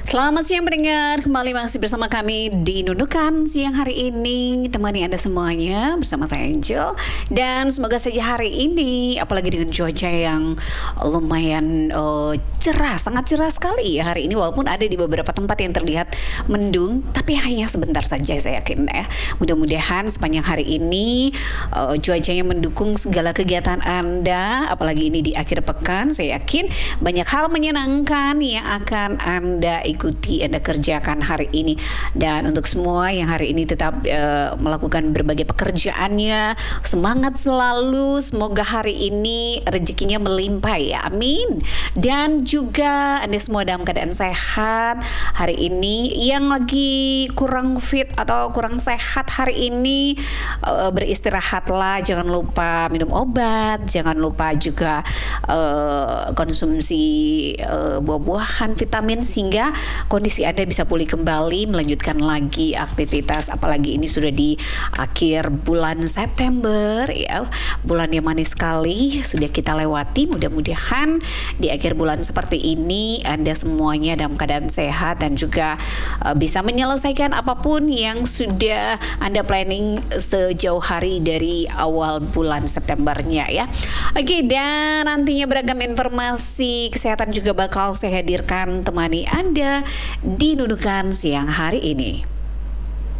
Selamat siang pendengar, kembali masih bersama kami di Nunukan siang hari ini. Temani Anda semuanya bersama saya Angel. Dan semoga saja hari ini, apalagi dengan cuaca yang lumayan cerah, sangat cerah sekali ya hari ini. Walaupun ada di beberapa tempat yang terlihat mendung, tapi hanya sebentar saja saya yakin ya. Mudah-mudahan sepanjang hari ini cuacanya mendukung segala kegiatan Anda. Apalagi ini di akhir pekan, saya yakin banyak hal menyenangkan yang akan Anda ikuti, Anda kerjakan hari ini. Dan untuk semua yang hari ini tetap melakukan berbagai pekerjaannya, semangat selalu. Semoga hari ini rezekinya melimpah ya, amin. Dan juga Anda semua dalam keadaan sehat hari ini. Yang lagi kurang fit atau kurang sehat hari ini, beristirahatlah, jangan lupa minum obat, jangan lupa juga konsumsi buah-buahan, vitamin, sehingga kondisi Anda bisa pulih kembali, melanjutkan lagi aktivitas. Apalagi ini sudah di akhir bulan September ya, bulan yang manis sekali sudah kita lewati. Mudah-mudahan di akhir bulan seperti ini Anda semuanya dalam keadaan sehat dan juga bisa menyelesaikan apapun yang sudah Anda planning sejauh hari dari awal bulan Septembernya ya. Oke, dan nantinya beragam informasi kesehatan juga bakal saya hadirkan temani Anda di Nunukan siang hari ini.